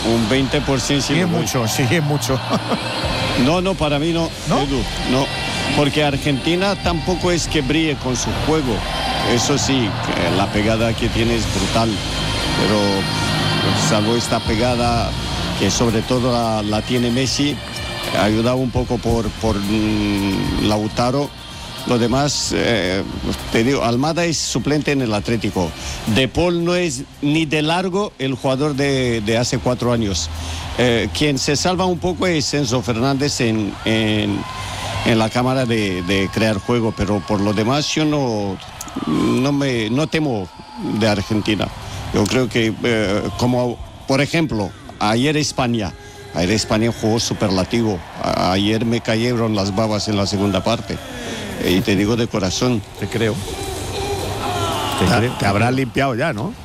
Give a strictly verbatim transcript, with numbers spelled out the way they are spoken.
un veinte por ciento. Sí, es mucho, sí, es mucho. No, no, para mí no, ¿No? Edu, no. Porque Argentina tampoco es que brille con su juego. Eso sí, que la pegada que tiene es brutal. Pero salvo esta pegada, que sobre todo la, la tiene Messi, ayudado un poco por, por mm, Lautaro. Lo demás, eh, te digo, Almada es suplente en el Atlético. De Paul no es ni de largo el jugador de, de hace cuatro años. Eh, quien se salva un poco es Enzo Fernández en, en, en la cámara de, de crear juego, pero por lo demás yo no, no, me, no temo de Argentina. Yo creo que, eh, como por ejemplo, ayer España, ayer España jugó superlativo. A, ayer me cayeron las babas en la segunda parte. Y te digo de corazón. Te creo. Te, Te, creo, te habrás limpiado ya, ¿no?